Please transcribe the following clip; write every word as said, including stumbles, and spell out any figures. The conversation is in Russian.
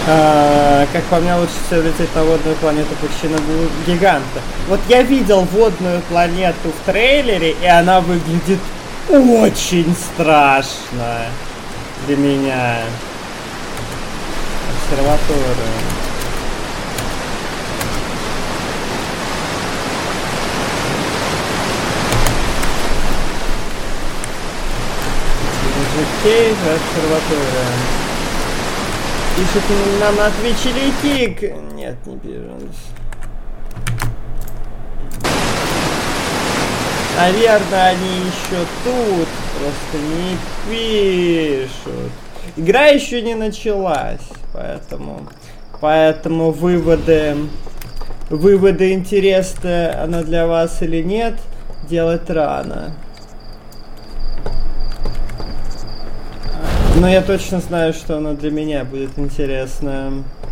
А, как по мне, лучше всего лететь на водную планету Пучина Гиганта. Вот я видел водную планету в трейлере, и она выглядит очень страшно для меня. Обсерватория. Окей, обсерватория. Пишет нам на Твиче Летик. Нет, не пишет. Наверное, они еще тут. Просто не пишут. Игра еще не началась. Поэтому... Поэтому выводы... Выводы, интересны она для вас или нет, делать рано. Но я точно знаю, что оно для меня будет интересно.